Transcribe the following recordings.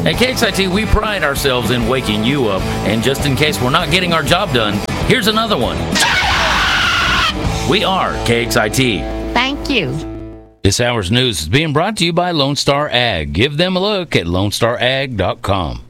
At KXIT, we pride ourselves in waking you up, and just in case we're not getting our job done, here's another one. We are KXIT. Thank you. This hour's news is being brought to you by Lone Star Ag. Give them a look at LoneStarAg.com.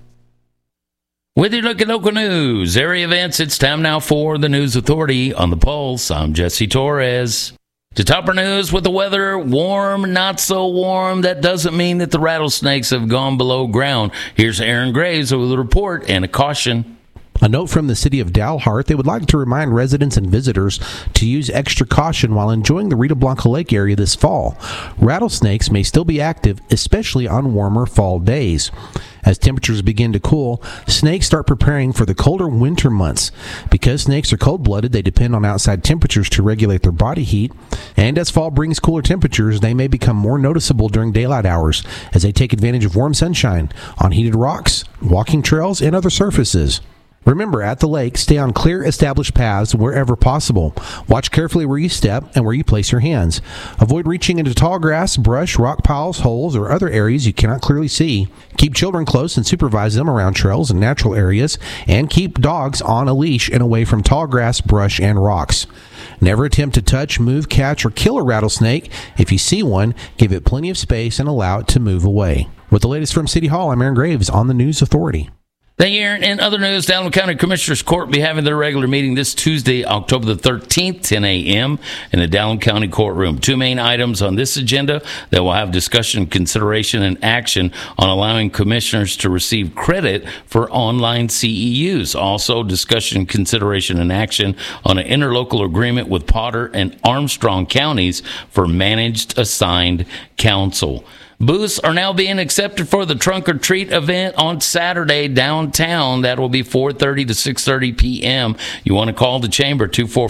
With your look at local news, area events, it's time now for the News Authority on the Pulse. I'm Jesse Torres. To top our news with the weather, warm, not so warm. That doesn't mean that the rattlesnakes have gone below ground. Here's Aaron Graves with a report and a caution. A note from the city of Dalhart, they would like to remind residents and visitors to use extra caution while enjoying the Rita Blanca Lake area this fall. Rattlesnakes may still be active, especially on warmer fall days. As temperatures begin to cool, snakes start preparing for the colder winter months. Because snakes are cold-blooded, they depend on outside temperatures to regulate their body heat. And as fall brings cooler temperatures, they may become more noticeable during daylight hours as they take advantage of warm sunshine on heated rocks, walking trails, and other surfaces. Remember, at the lake, stay on clear, established paths wherever possible. Watch carefully where you step and where you place your hands. Avoid reaching into tall grass, brush, rock piles, holes, or other areas you cannot clearly see. Keep children close and supervise them around trails and natural areas. And keep dogs on a leash and away from tall grass, brush, and rocks. Never attempt to touch, move, catch, or kill a rattlesnake. If you see one, give it plenty of space and allow it to move away. With the latest from City Hall, I'm Aaron Graves on the News Authority. Thank you, Aaron. In other news, Dalton County Commissioners Court will be having their regular meeting this Tuesday, October the 13th, 10 a.m. in the Dalton County Courtroom. Two main items on this agenda that will have discussion, consideration, and action on allowing commissioners to receive credit for online CEUs. Also, discussion, consideration, and action on an interlocal agreement with Potter and Armstrong counties for managed assigned counsel. Booths are now being accepted for the Trunk or Treat event on Saturday downtown. That will be 4:30 to 6:30 p.m. You want to call the chamber,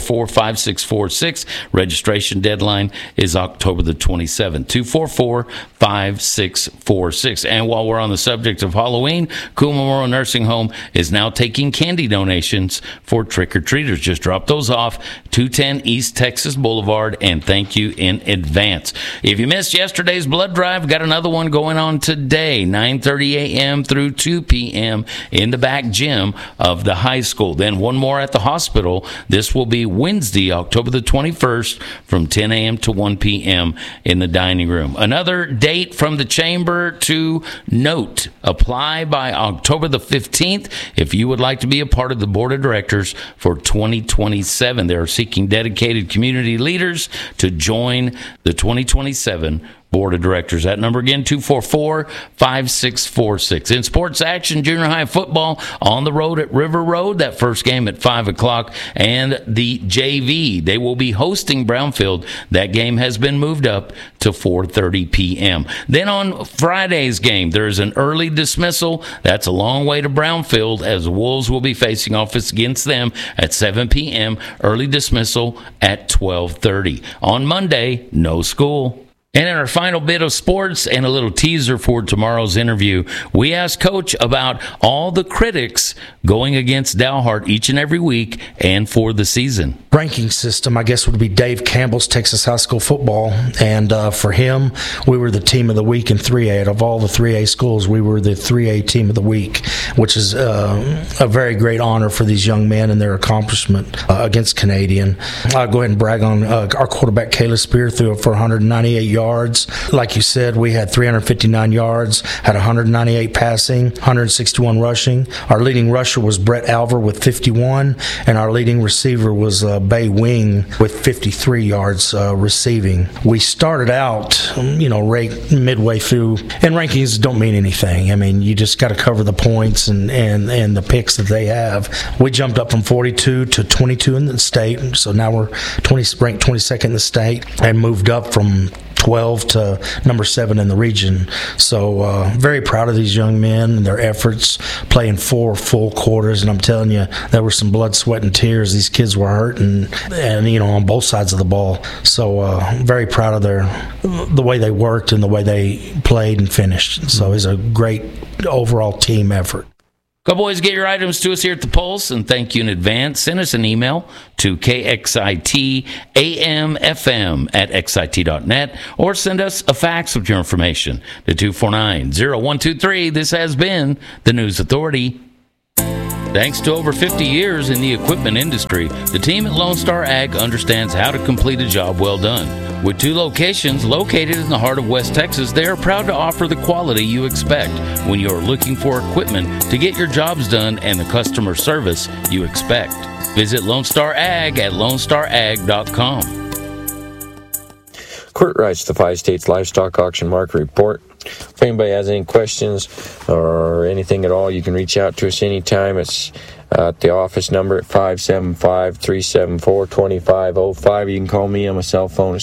244-5646. Registration deadline is October the 27th, 244-5646. And while we're on the subject of Halloween, Cool Memorial Nursing Home is now taking candy donations for trick-or-treaters. Just drop those off, 210 East Texas Boulevard, and thank you in advance. If you missed yesterday's blood drive, got another one going on today, 9:30 a.m. through 2 p.m. in the back gym of the high school. Then one more at the hospital. This will be Wednesday, October the 21st from 10 a.m. to 1 p.m. in the dining room. Another date from the chamber to note. Apply by October the 15th if you would like to be a part of the board of directors for 2027. They are seeking dedicated community leaders to join the 2027 Board of Directors. That number again, 244-5646. In sports action, junior high football on the road at River Road. That first game at 5 o'clock. And the JV, they will be hosting Brownfield. That game has been moved up to 4:30 p.m. Then on Friday's game, there's an early dismissal. That's a long way to Brownfield as the Wolves will be facing off against them at 7 p.m. Early dismissal at 12:30. On Monday, no school. And in our final bit of sports and a little teaser for tomorrow's interview, we asked Coach about all the critics going against Dalhart each and every week and for the season. Ranking system, I guess, would be Dave Campbell's Texas High School Football. And for him, we were the team of the week in 3A. Out of all the 3A schools, we were the 3A team of the week, which is a very great honor for these young men and their accomplishment against Canadian. I'll go ahead and brag on our quarterback, Kayla Spear, threw it for 198 yards. Like you said, we had 359 yards, had 198 passing, 161 rushing. Our leading rusher was Brett Alver with 51, and our leading receiver was Bay Wing with 53 yards receiving. We started out, ranked midway through, and rankings don't mean anything. I mean, you just got to cover the points and the picks that they have. We jumped up from 42 to 22 in the state, so now we're ranked 22nd in the state, and moved up from 12 to number 7 in the region. So very proud of these young men and their efforts, playing 4 full quarters. And I'm telling you, there were some blood, sweat, and tears. These kids were hurting, and on both sides of the ball. So very proud of the way they worked and the way they played and finished. So it was a great overall team effort. Go Boys, get your items to us here at the Pulse, and thank you in advance. Send us an email to kxitamfm@xit.net, or send us a fax with your information to 249-0123. This has been the News Authority. Thanks to over 50 years in the equipment industry, the team at Lone Star Ag understands how to complete a job well done. With 2 locations located in the heart of West Texas, they are proud to offer the quality you expect when you are looking for equipment to get your jobs done and the customer service you expect. Visit Lone Star Ag at lonestarag.com. Kurt writes the 5 States Livestock Auction Market Report. If anybody has any questions or anything at all, you can reach out to us anytime. It's at the office number at 575-374-2505. You can call me on my cell phone at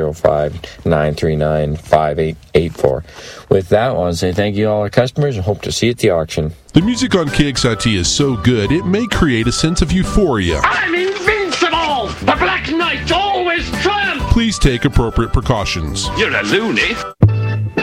605-939-5884. With that, I want to say thank you to all our customers and hope to see you at the auction. The music on KXIT is so good, it may create a sense of euphoria. I'm invincible! The Black Knight always triumphs! Please take appropriate precautions. You're a loony.